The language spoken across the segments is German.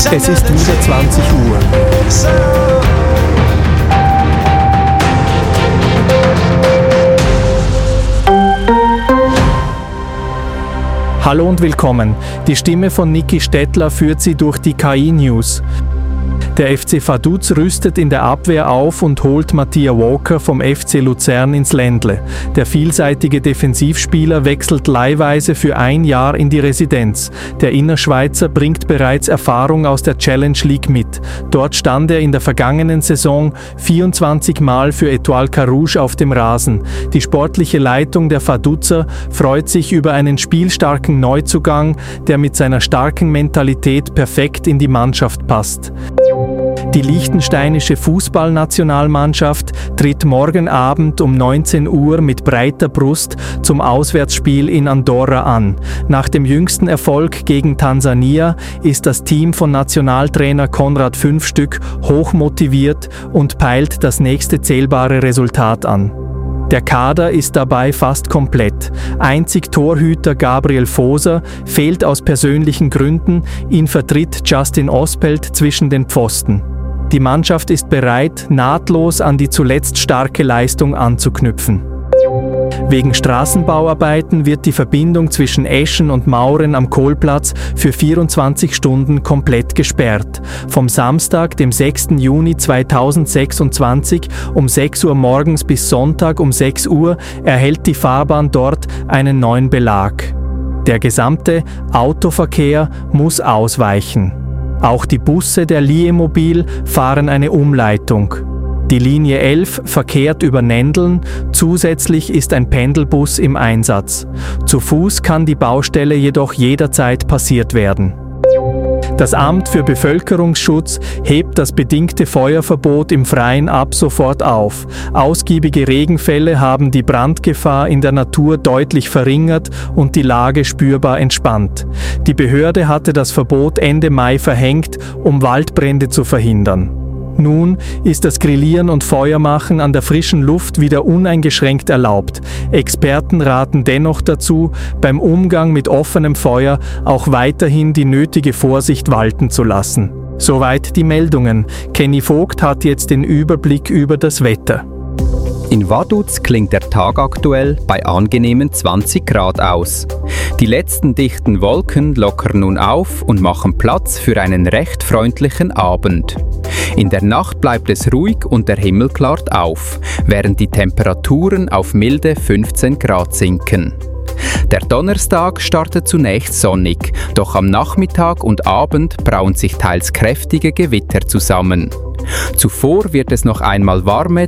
Es ist wieder 20 Uhr. Hallo und willkommen. Die Stimme von Niki Stettler führt Sie durch die KI-News. Der FC Vaduz rüstet in der Abwehr auf und holt Mattia Walker vom FC Luzern ins Ländle. Der vielseitige Defensivspieler wechselt leihweise für 1 Jahr in die Residenz. Der Innerschweizer bringt bereits Erfahrung aus der Challenge League mit. Dort stand er in der vergangenen Saison 24 Mal für Étoile Carouge auf dem Rasen. Die sportliche Leitung der Vaduzer freut sich über einen spielstarken Neuzugang, der mit seiner starken Mentalität perfekt in die Mannschaft passt. Die liechtensteinische Fußballnationalmannschaft tritt morgen Abend um 19 Uhr mit breiter Brust zum Auswärtsspiel in Andorra an. Nach dem jüngsten Erfolg gegen Tansania ist das Team von Nationaltrainer Konrad Fünfstück hochmotiviert und peilt das nächste zählbare Resultat an. Der Kader ist dabei fast komplett. Einzig Torhüter Gabriel Voser fehlt aus persönlichen Gründen, ihn vertritt Justin Ospelt zwischen den Pfosten. Die Mannschaft ist bereit, nahtlos an die zuletzt starke Leistung anzuknüpfen. Wegen Straßenbauarbeiten wird die Verbindung zwischen Eschen und Mauren am Kohlplatz für 24 Stunden komplett gesperrt. Vom Samstag, dem 6. Juni 2026 um 6 Uhr morgens bis Sonntag um 6 Uhr erhält die Fahrbahn dort einen neuen Belag. Der gesamte Autoverkehr muss ausweichen. Auch die Busse der Liemobil fahren eine Umleitung. Die Linie 11 verkehrt über Nendeln, zusätzlich ist ein Pendelbus im Einsatz. Zu Fuß kann die Baustelle jedoch jederzeit passiert werden. Das Amt für Bevölkerungsschutz hebt das bedingte Feuerverbot im Freien ab sofort auf. Ausgiebige Regenfälle haben die Brandgefahr in der Natur deutlich verringert und die Lage spürbar entspannt. Die Behörde hatte das Verbot Ende Mai verhängt, um Waldbrände zu verhindern. Nun ist das Grillieren und Feuermachen an der frischen Luft wieder uneingeschränkt erlaubt. Experten raten dennoch dazu, beim Umgang mit offenem Feuer auch weiterhin die nötige Vorsicht walten zu lassen. Soweit die Meldungen. Kenny Vogt hat jetzt den Überblick über das Wetter. In Vaduz klingt der Tag aktuell bei angenehmen 20 Grad aus. Die letzten dichten Wolken lockern nun auf und machen Platz für einen recht freundlichen Abend. In der Nacht bleibt es ruhig und der Himmel klart auf, während die Temperaturen auf milde 15 Grad sinken. Der Donnerstag startet zunächst sonnig, doch am Nachmittag und Abend brauen sich teils kräftige Gewitter zusammen. Zuvor wird es noch einmal warme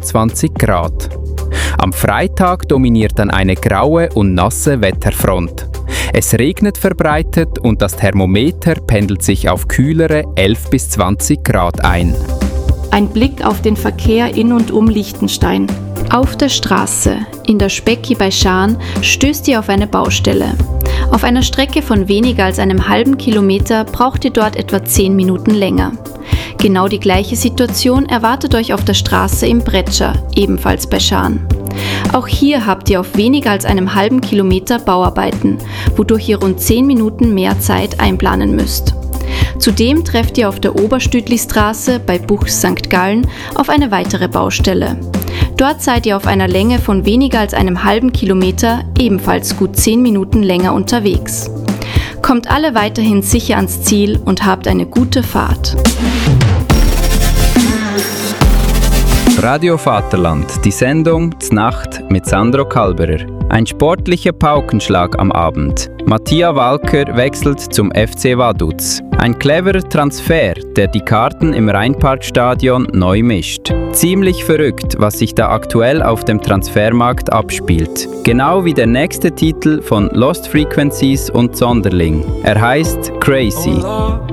23 Grad. Am Freitag dominiert dann eine graue und nasse Wetterfront. Es regnet verbreitet und das Thermometer pendelt sich auf kühlere 11 bis 20 Grad ein. Ein Blick auf den Verkehr in und um Liechtenstein. Auf der Straße, in der Specki bei Schaan, stößt ihr auf eine Baustelle. Auf einer Strecke von weniger als einem halben Kilometer braucht ihr dort etwa 10 Minuten länger. Genau die gleiche Situation erwartet euch auf der Straße im Bretscher, ebenfalls bei Schaan. Auch hier habt ihr auf weniger als einem halben Kilometer Bauarbeiten, wodurch ihr rund 10 Minuten mehr Zeit einplanen müsst. Zudem trefft ihr auf der Oberstütlistraße bei Buchs St. Gallen auf eine weitere Baustelle. Dort seid ihr auf einer Länge von weniger als einem halben Kilometer ebenfalls gut 10 Minuten länger unterwegs. Kommt alle weiterhin sicher ans Ziel und habt eine gute Fahrt. Radio Vaterland, die Sendung «Znacht» mit Sandro Kalberer. Ein sportlicher Paukenschlag am Abend. Mattia Walker wechselt zum FC Vaduz. Ein cleverer Transfer, der die Karten im Rheinparkstadion neu mischt. Ziemlich verrückt, was sich da aktuell auf dem Transfermarkt abspielt. Genau wie der nächste Titel von Lost Frequencies und Sonderling. Er heißt Crazy. Oh Lord,